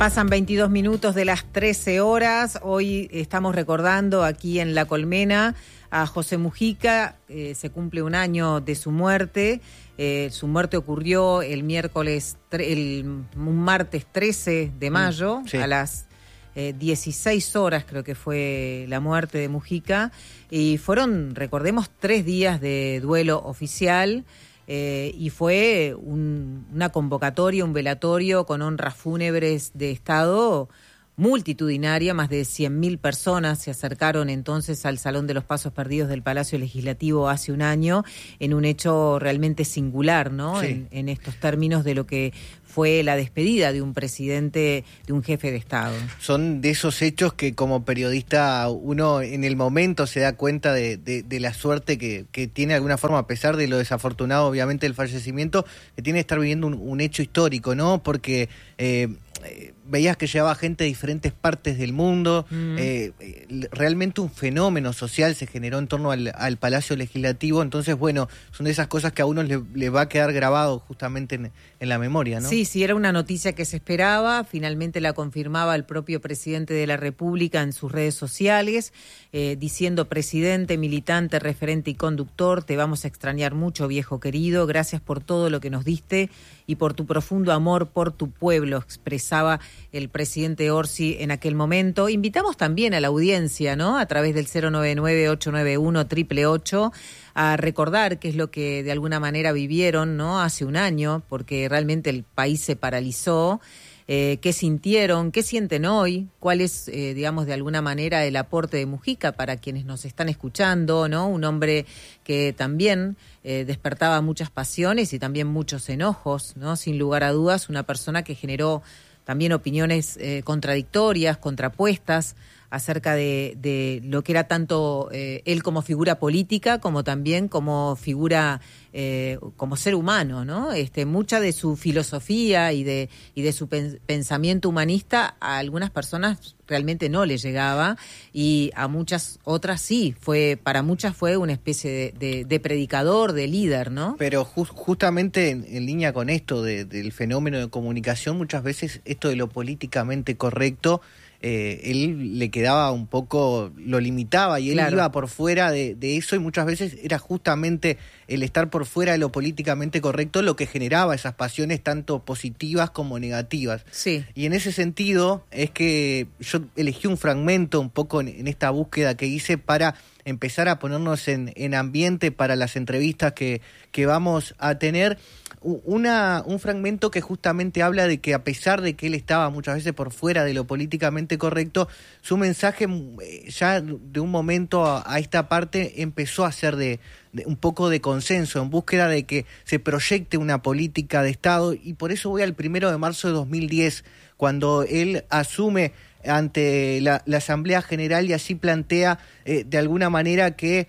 Pasan 22 minutos de las 13 horas. Hoy estamos recordando aquí en La Colmena a José Mujica. Se cumple un año de su muerte. Su muerte ocurrió el martes 13 de mayo, sí, a las 16 horas creo que fue la muerte de Mujica. Y fueron, recordemos, 3 días de duelo oficial. Y fue una convocatoria, un velatorio con honras fúnebres de Estado multitudinaria. Más de 100.000 personas se acercaron entonces al Salón de los Pasos Perdidos del Palacio Legislativo hace un año, en un hecho realmente singular, ¿no? Sí. En estos términos de lo que fue la despedida de un presidente, de un jefe de Estado. Son de esos hechos que como periodista uno en el momento se da cuenta de la suerte que tiene de alguna forma, a pesar de lo desafortunado obviamente del fallecimiento, que tiene que estar viviendo un hecho histórico, ¿no? Porque veías que llevaba gente de diferentes partes del mundo, realmente un fenómeno social se generó en torno al Palacio Legislativo. Entonces, bueno, son de esas cosas que a uno le va a quedar grabado justamente en la memoria, ¿no? Sí, era una noticia que se esperaba, finalmente la confirmaba el propio presidente de la República en sus redes sociales, diciendo: presidente, militante, referente y conductor, te vamos a extrañar mucho, viejo querido, gracias por todo lo que nos diste y por tu profundo amor por tu pueblo, expresaba el presidente Orsi en aquel momento. Invitamos también a la audiencia, ¿no?, a través del 099-891-888, a recordar qué es lo que de alguna manera vivieron, ¿no?, hace un año, porque realmente el país se paralizó. ¿Qué sintieron? ¿Qué sienten hoy? ¿Cuál es, digamos, de alguna manera el aporte de Mujica para quienes nos están escuchando, ¿no? Un hombre que también despertaba muchas pasiones y también muchos enojos, ¿no? Sin lugar a dudas, una persona que generó también opiniones contradictorias, contrapuestas, acerca de lo que era tanto él como figura política, como también como figura, como ser humano, ¿no? Mucha de su filosofía y de su pensamiento humanista a algunas personas realmente no le llegaba, y a muchas otras sí. Para muchas fue una especie de predicador, de líder, ¿no? Pero justamente en línea con esto del fenómeno de comunicación, muchas veces esto de lo políticamente correcto, él le quedaba un poco, lo limitaba, y él iba por fuera de eso, y muchas veces era justamente el estar por fuera de lo políticamente correcto lo que generaba esas pasiones tanto positivas como negativas. Sí. Y en ese sentido es que yo elegí un fragmento un poco en esta búsqueda que hice para empezar a ponernos en ambiente para las entrevistas que vamos a tener. Un fragmento que justamente habla de que, a pesar de que él estaba muchas veces por fuera de lo políticamente correcto, su mensaje ya de un momento a esta parte empezó a ser de un poco de consenso, en búsqueda de que se proyecte una política de Estado. Y por eso voy al 1 de marzo de 2010, cuando él asume ante la Asamblea General y así plantea de alguna manera que,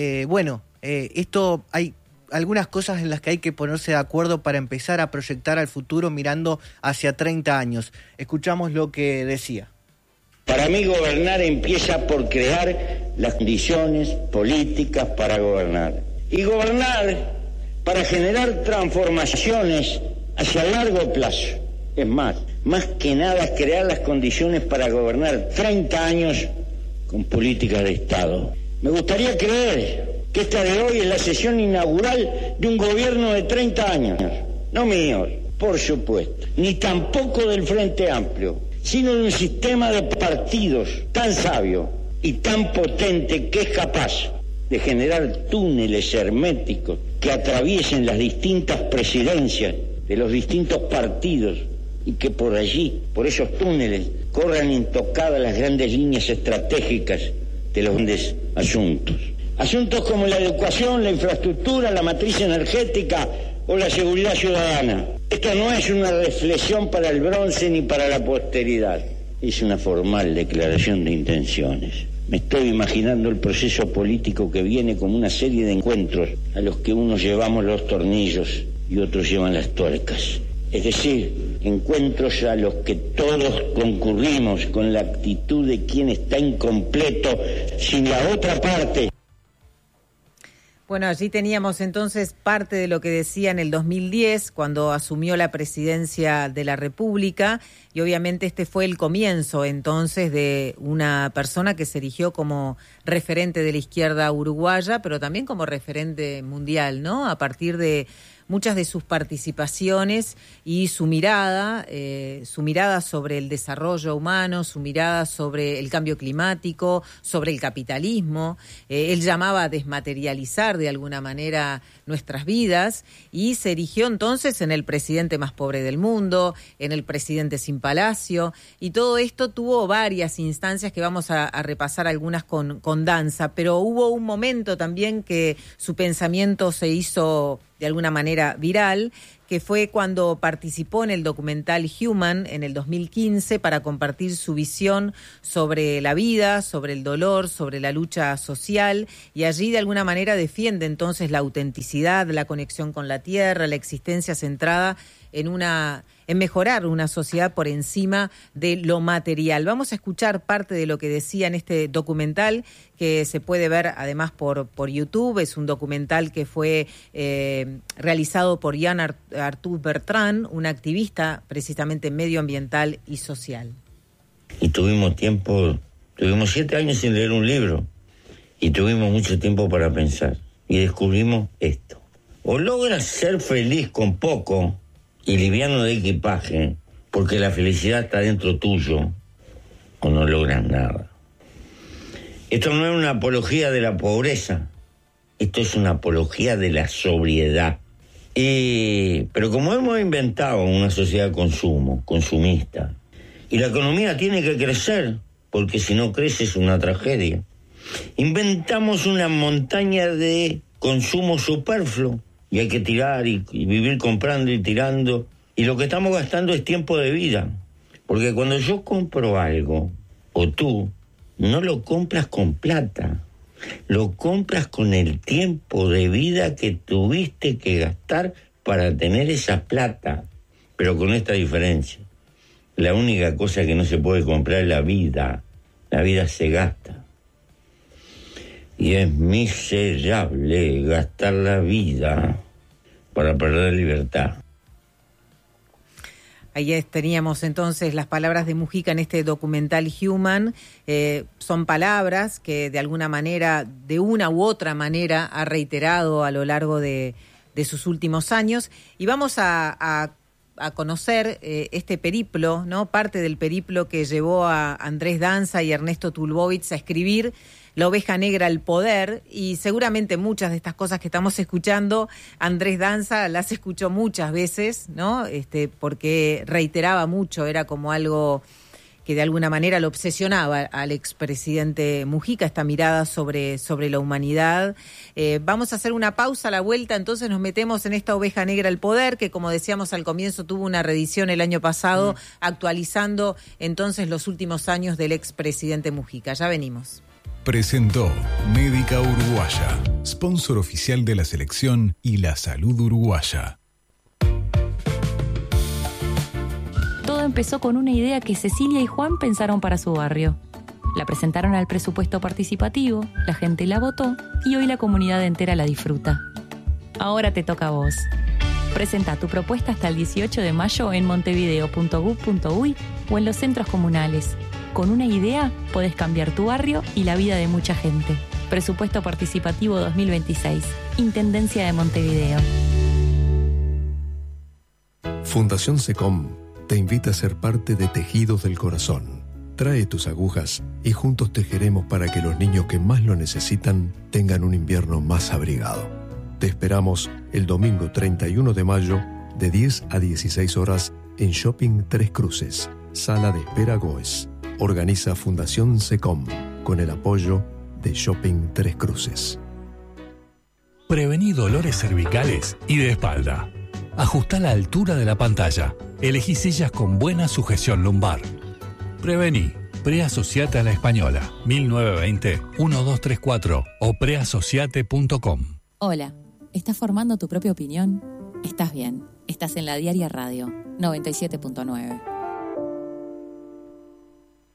esto hay algunas cosas en las que hay que ponerse de acuerdo para empezar a proyectar al futuro mirando hacia 30 años. Escuchamos lo que decía. Para mí gobernar empieza por crear las condiciones políticas para gobernar. Y gobernar para generar transformaciones hacia largo plazo. Es más que nada es crear las condiciones para gobernar 30 años con políticas de Estado. Me gustaría creer que esta de hoy es la sesión inaugural de un gobierno de 30 años. No mío, por supuesto, ni tampoco del Frente Amplio, sino de un sistema de partidos tan sabio y tan potente que es capaz de generar túneles herméticos que atraviesen las distintas presidencias de los distintos partidos y que por allí, por esos túneles, corran intocadas las grandes líneas estratégicas de los grandes asuntos. Asuntos como la educación, la infraestructura, la matriz energética o la seguridad ciudadana. Esto no es una reflexión para el bronce ni para la posteridad. Es una formal declaración de intenciones. Me estoy imaginando el proceso político que viene como una serie de encuentros a los que unos llevamos los tornillos y otros llevan las tuercas. Es decir, encuentros a los que todos concurrimos con la actitud de quien está incompleto sin la otra parte. Bueno, allí teníamos entonces parte de lo que decía en el 2010, cuando asumió la presidencia de la República, y obviamente este fue el comienzo entonces de una persona que se erigió como referente de la izquierda uruguaya, pero también como referente mundial, ¿no? A partir de muchas de sus participaciones y su mirada sobre el desarrollo humano, su mirada sobre el cambio climático, sobre el capitalismo. Él llamaba a desmaterializar de alguna manera nuestras vidas y se erigió entonces en el presidente más pobre del mundo, en el presidente sin palacio, y todo esto tuvo varias instancias que vamos a repasar algunas con Danza, pero hubo un momento también que su pensamiento se hizo de alguna manera viral, que fue cuando participó en el documental Human en el 2015 para compartir su visión sobre la vida, sobre el dolor, sobre la lucha social, y allí de alguna manera defiende entonces la autenticidad, la conexión con la tierra, la existencia centrada en mejorar una sociedad por encima de lo material. Vamos a escuchar parte de lo que decía en este documental, que se puede ver además por YouTube. Es un documental que fue realizado por Jean Arthur Bertrand, un activista precisamente medioambiental y social. Y tuvimos 7 años sin leer un libro, y tuvimos mucho tiempo para pensar, y descubrimos esto: o logras ser feliz con poco y liviano de equipaje, porque la felicidad está dentro tuyo, o no logras nada. Esto no es una apología de la pobreza, esto es una apología de la sobriedad. Pero como hemos inventado una sociedad de consumo, consumista, y la economía tiene que crecer, porque si no crece es una tragedia, inventamos una montaña de consumo superfluo, y hay que tirar y vivir comprando y tirando. Y lo que estamos gastando es tiempo de vida. Porque cuando yo compro algo, o tú, no lo compras con plata. Lo compras con el tiempo de vida que tuviste que gastar para tener esa plata. Pero con esta diferencia: la única cosa que no se puede comprar es la vida. La vida se gasta. Y es miserable gastar la vida para perder libertad. Ahí teníamos entonces las palabras de Mujica en este documental Human. Son palabras que de alguna manera, de una u otra manera, ha reiterado a lo largo de sus últimos años. Y vamos a conocer este periplo, ¿no? Parte del periplo que llevó a Andrés Danza y Ernesto Tulbovitz a escribir La oveja negra al poder, y seguramente muchas de estas cosas que estamos escuchando, Andrés Danza las escuchó muchas veces, ¿no? Porque reiteraba mucho, era como algo que de alguna manera lo obsesionaba al expresidente Mujica, esta mirada sobre la humanidad. Vamos a hacer una pausa a la vuelta, entonces nos metemos en esta oveja negra al poder, que como decíamos al comienzo tuvo una reedición el año pasado, actualizando entonces los últimos años del expresidente Mujica. Ya venimos. Presentó Médica Uruguaya, sponsor oficial de la selección y la salud uruguaya. Todo empezó con una idea que Cecilia y Juan pensaron para su barrio. La presentaron al presupuesto participativo, la gente la votó y hoy la comunidad entera la disfruta. Ahora te toca a vos. Presenta tu propuesta hasta el 18 de mayo en montevideo.gov.uy o en los centros comunales. Con una idea podés cambiar tu barrio y la vida de mucha gente. Presupuesto Participativo 2026. Intendencia de Montevideo. Fundación SECOM te invita a ser parte de Tejidos del Corazón. Trae tus agujas y juntos tejeremos para que los niños que más lo necesitan tengan un invierno más abrigado. Te esperamos el domingo 31 de mayo de 10 a 16 horas en Shopping Tres Cruces, Sala de Espera Goes. Organiza Fundación SECOM con el apoyo de Shopping Tres Cruces. Prevení dolores cervicales y de espalda. Ajustá la altura de la pantalla. Elegí sillas con buena sujeción lumbar. Prevení. Preasociate a la Española. 1920-1234 o preasociate.com. Hola, ¿estás formando tu propia opinión? Estás bien. Estás en la Diaria Radio 97.9.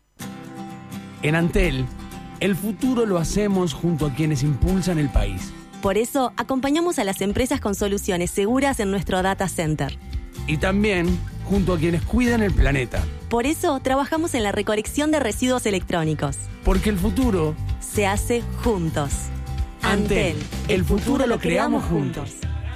En Antel, el futuro lo hacemos junto a quienes impulsan el país, Por eso, acompañamos a las empresas con soluciones seguras en nuestro data center. Y también junto a quienes cuidan el planeta. Por eso, trabajamos en la recolección de residuos electrónicos. Porque el futuro se hace juntos. Antel, el futuro lo creamos juntos.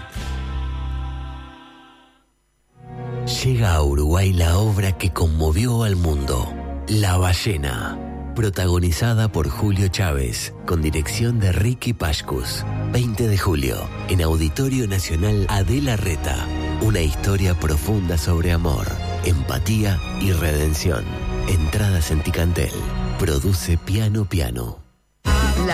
Llega a Uruguay la obra que conmovió al mundo, La Ballena, protagonizada por Julio Chávez, con dirección de Ricky Pashkus. 20 de julio, en Auditorio Nacional Adela Reta, una historia profunda sobre amor, empatía y redención. Entradas en Ticantel. Produce Piano Piano.